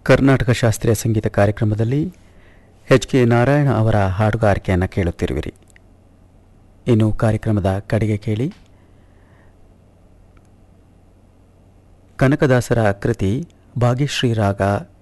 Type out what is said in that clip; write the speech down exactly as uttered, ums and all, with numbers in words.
ಕರ್ನಾಟಕ ಶಾಸ್ತ್ರೀಯ ಸಂಗೀತ ಕಾರ್ಯಕ್ರಮದಲ್ಲಿ H K Narayana ಅವರ ಹಾಡುಗಾರಿಕೆಯನ್ನು ಕೇಳುತ್ತಿರುವಿರಿ. ಇನ್ನು ಕಾರ್ಯಕ್ರಮದ ಕಡೆಗೆ ಕೇಳಿ ಕನಕದಾಸರ ಕೃತಿ ಭಾಗ್ಯಶ್ರೀ ರಾಗ